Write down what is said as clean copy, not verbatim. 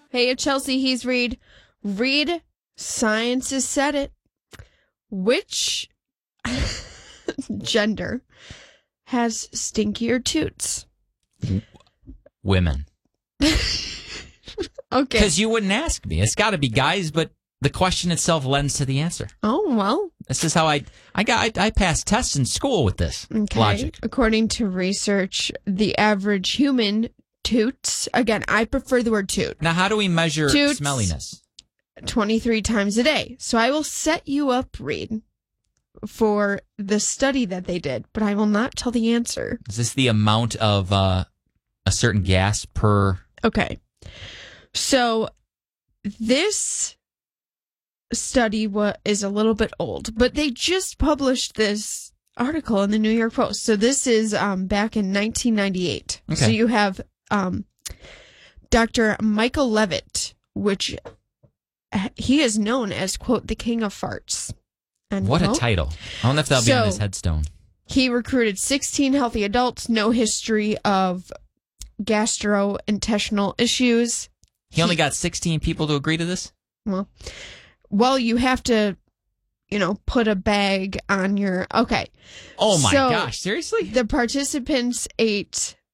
Hey, Chelsea, he's Reed. Reed, science has said it. Which gender has stinkier toots? Women. Okay. Because you wouldn't ask me. It's got to be guys, but the question itself lends to the answer. Oh, well. This is how I passed tests in school with this logic. According to research, the average human toots, again, I prefer the word toot. Now, how do we measure Toots. smelliness? 23 times a day. So I will set you up, Reed, for the study that they did, but I will not tell the answer. Is this the amount of a certain gas per... Okay. So this study is a little bit old, but they just published this article in the New York Post. So this is back in 1998. Okay. So you have Dr. Michael Levitt, which he is known as, quote, the king of farts. What a title. I wonder if that'll be on his headstone. He recruited 16 healthy adults, no history of gastrointestinal issues. He only got 16 people to agree to this? Well, you have to, put a bag on your... Okay. Oh, my gosh. Seriously? The participants ate